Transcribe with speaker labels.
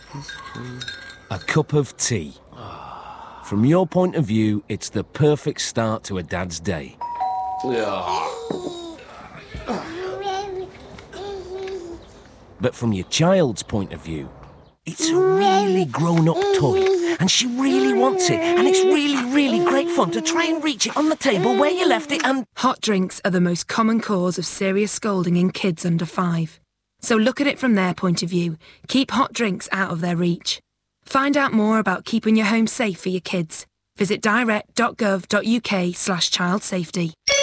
Speaker 1: A cup of tea. From your point of view, it's the perfect start to a dad's day. But from your child's point of view, it's a really grown-up toy, and she really wants it, and it's really, really great fun to try and reach it on the table where you left it and...
Speaker 2: Hot drinks are the most common cause of serious scolding in kids under 5. So look at it from their point of view. Keep hot drinks out of their reach. Find out more about keeping your home safe for your kids. Visit direct.gov.uk/child safety.